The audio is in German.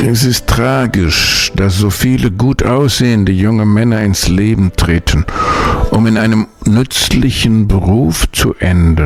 Es ist tragisch, dass so viele gut aussehende junge Männer ins Leben treten, um in einem nützlichen Beruf zu enden.